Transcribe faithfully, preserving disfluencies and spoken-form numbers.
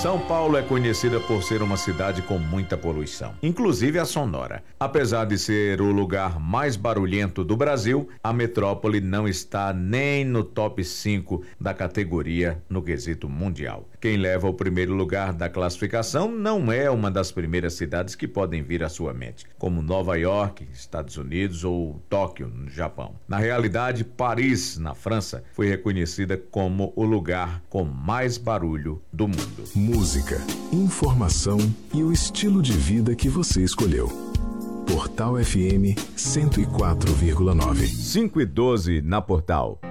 São Paulo é conhecida por ser uma cidade com muita poluição, inclusive a sonora. Apesar de ser o lugar mais barulhento do Brasil, a metrópole não está nem no top cinco da categoria no quesito mundial. Quem leva o primeiro lugar da classificação não é uma das primeiras cidades que podem vir à sua mente, como Nova York, Estados Unidos ou Tóquio, no Japão. Na realidade, Paris, na França, foi reconhecida como o lugar com mais barulho do mundo. Música, informação e o estilo de vida que você escolheu. Portal F M cento e quatro vírgula nove. cinco e doze na Portal.